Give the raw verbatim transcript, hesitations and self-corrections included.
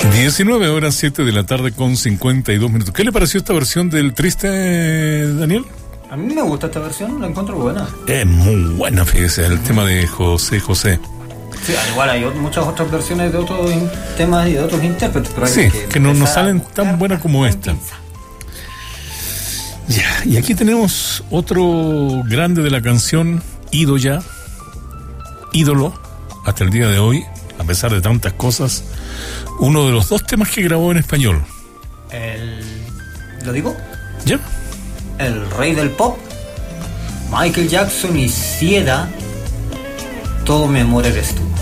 diecinueve horas, siete de la tarde con cincuenta y dos minutos. ¿Qué le pareció esta versión del Triste, Daniel? A mí me gusta esta versión, la encuentro buena. Es muy buena, fíjese, el uh-huh. tema de José José. Sí, al igual hay muchas otras versiones de otros in- temas y de otros intérpretes, pero hay sí, que, que no nos salen tan buenas como esta. Ya, y aquí tenemos otro grande de la canción, Ido ya, ídolo, hasta el día de hoy, a pesar de tantas cosas, uno de los dos temas que grabó en español. El... ¿Lo digo? ¿Ya? El rey del pop, Michael Jackson y Sieda, Todo mi amor eres tú.